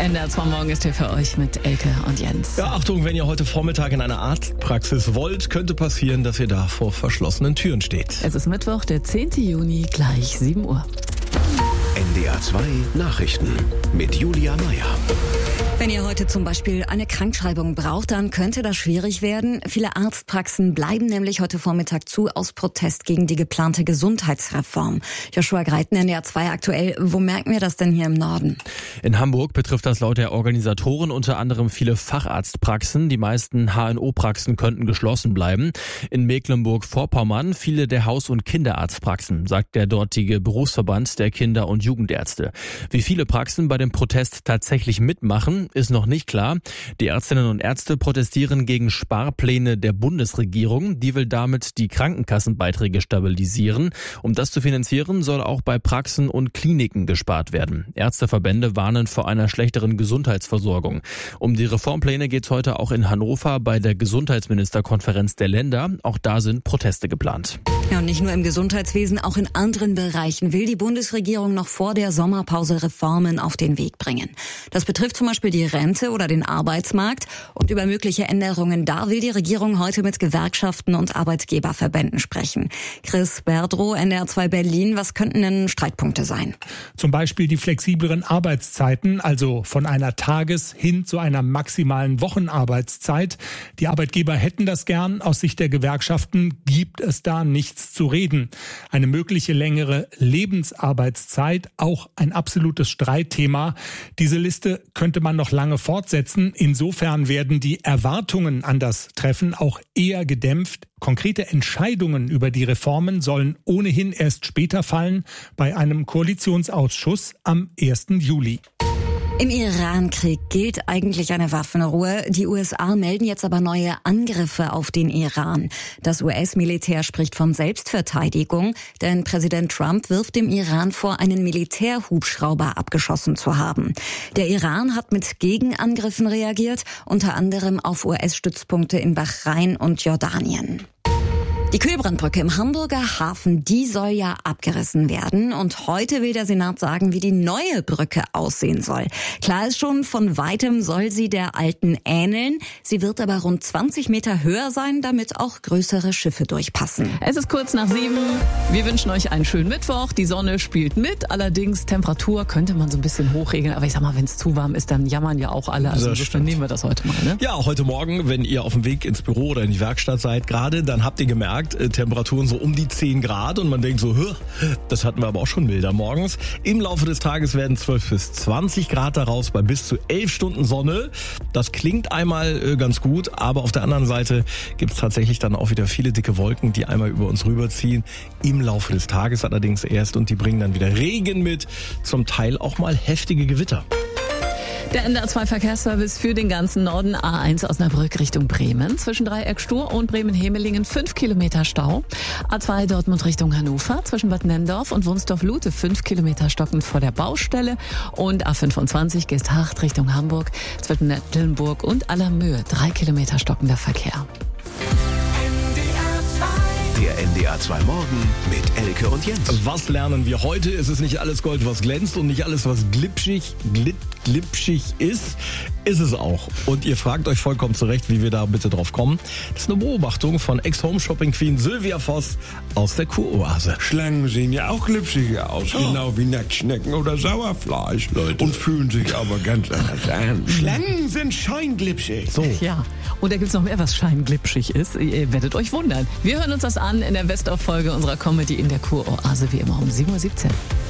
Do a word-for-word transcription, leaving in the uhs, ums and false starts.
N D R zwei Morgen ist hier für euch mit Elke und Jens. Ja, Achtung, wenn ihr heute Vormittag in eine Arztpraxis wollt, könnte passieren, dass ihr da vor verschlossenen Türen steht. Es ist Mittwoch, der zehnten Juni, gleich sieben Uhr. N D R zwei Nachrichten mit Julia Meyer. Wenn ihr heute zum Beispiel eine Krankschreibung braucht, dann könnte das schwierig werden. Viele Arztpraxen bleiben nämlich heute Vormittag zu aus Protest gegen die geplante Gesundheitsreform. Joshua Greiten, N D R zwei aktuell. Wo merken wir das denn hier im Norden? In Hamburg betrifft das laut der Organisatoren unter anderem viele Facharztpraxen. Die meisten H N O-Praxen könnten geschlossen bleiben. In Mecklenburg-Vorpommern viele der Haus- und Kinderarztpraxen, sagt der dortige Berufsverband der Kinder- und Jugendärzte. Wie viele Praxen bei dem Protest tatsächlich mitmachen, ist noch nicht klar. Die Ärztinnen und Ärzte protestieren gegen Sparpläne der Bundesregierung. Die will damit die Krankenkassenbeiträge stabilisieren. Um das zu finanzieren, soll auch bei Praxen und Kliniken gespart werden. Ärzteverbände warnen vor einer schlechteren Gesundheitsversorgung. Um die Reformpläne geht es heute auch in Hannover bei der Gesundheitsministerkonferenz der Länder. Auch da sind Proteste geplant. Ja, und nicht nur im Gesundheitswesen, auch in anderen Bereichen will die Bundesregierung noch vor der Sommerpause Reformen auf den Weg bringen. Das betrifft zum Beispiel die Rente oder den Arbeitsmarkt. Und über mögliche Änderungen da will die Regierung heute mit Gewerkschaften und Arbeitgeberverbänden sprechen. Chris Berdrow, N D R zwei Berlin, was könnten denn Streitpunkte sein? Zum Beispiel die flexibleren Arbeitszeiten, also von einer Tages- hin zu einer maximalen Wochenarbeitszeit. Die Arbeitgeber hätten das gern. Aus Sicht der Gewerkschaften gibt es da nichts zu reden. Eine mögliche längere Lebensarbeitszeit, auch ein absolutes Streitthema. Diese Liste könnte man noch lange fortsetzen. Insofern werden die Erwartungen an das Treffen auch eher gedämpft. Konkrete Entscheidungen über die Reformen sollen ohnehin erst später fallen, bei einem Koalitionsausschuss am ersten Juli. Im Iran-Krieg gilt eigentlich eine Waffenruhe. Die U S A melden jetzt aber neue Angriffe auf den Iran. Das U S-Militär spricht von Selbstverteidigung, denn Präsident Trump wirft dem Iran vor, einen Militärhubschrauber abgeschossen zu haben. Der Iran hat mit Gegenangriffen reagiert, unter anderem auf U S-Stützpunkte in Bahrain und Jordanien. Die Kühlbrandbrücke im Hamburger Hafen, die soll ja abgerissen werden. Und heute will der Senat sagen, wie die neue Brücke aussehen soll. Klar ist schon, von weitem soll sie der alten ähneln. Sie wird aber rund zwanzig Meter höher sein, damit auch größere Schiffe durchpassen. Es ist kurz nach sieben. Wir wünschen euch einen schönen Mittwoch. Die Sonne spielt mit. Allerdings Temperatur könnte man so ein bisschen hochregeln. Aber ich sag mal, wenn es zu warm ist, dann jammern ja auch alle. Also insofern nehmen wir das heute mal. Ne? Ja, heute Morgen, wenn ihr auf dem Weg ins Büro oder in die Werkstatt seid gerade, dann habt ihr gemerkt, Temperaturen so um die zehn Grad und man denkt so, das hatten wir aber auch schon milder morgens. Im Laufe des Tages werden zwölf bis zwanzig Grad daraus bei bis zu elf Stunden Sonne. Das klingt einmal ganz gut, aber auf der anderen Seite gibt es tatsächlich dann auch wieder viele dicke Wolken, die einmal über uns rüberziehen. Im Laufe des Tages allerdings erst und die bringen dann wieder Regen mit, zum Teil auch mal heftige Gewitter. Der N D R zwei Verkehrsservice für den ganzen Norden. A eins Osnabrück Richtung Bremen. Zwischen Dreieck Stur und Bremen-Hemelingen fünf Kilometer Stau. A zwei Dortmund Richtung Hannover. Zwischen Bad Nennendorf und Wunsdorf-Lute fünf Kilometer stockend vor der Baustelle. Und A fünfundzwanzig Geesthacht Richtung Hamburg. Zwischen Mecklenburg und Allermöhe drei Kilometer stockender Verkehr. Der N D R zwei Morgen mit Elke und Jens. Was lernen wir heute? Es ist nicht alles Gold, was glänzt und nicht alles, was glitschig, glit, glitschig ist, ist es auch. Und ihr fragt euch vollkommen zurecht, wie wir da bitte drauf kommen. Das ist eine Beobachtung von Ex-Home-Shopping-Queen Sylvia Voss aus der Kuroase. Schlangen sehen ja auch glitschiger aus, oh. Genau wie Nacktschnecken oder Sauerfleisch, Leute. Und fühlen sich aber ganz anders an. Schlangen sind scheinglitschig. So. Ja, und da gibt's noch mehr, was scheinglitschig ist. Ihr werdet euch wundern. Wir hören uns das an in der Best-of-Folge unserer Comedy in der Kuroase, wie immer um sieben Uhr siebzehn.